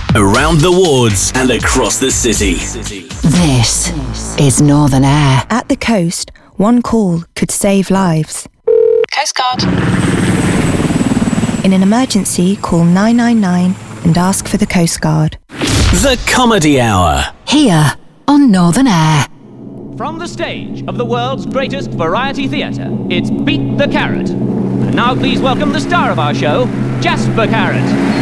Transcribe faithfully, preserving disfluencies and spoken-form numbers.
around the wards and across the city. This is Northern Air. At the coast, one call could save lives. Coast Guard. In an emergency, call nine nine nine and ask for the Coast Guard. The Comedy Hour. Here on Northern Air. From the stage of the world's greatest variety theatre, it's Beat the Carrot. And now please welcome the star of our show, Jasper Carrot.